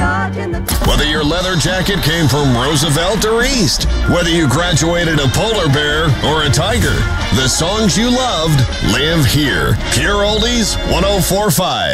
Whether your leather jacket came from Roosevelt or East, whether you graduated a polar bear or a tiger, the songs you loved live here. Pure Oldies 104.5.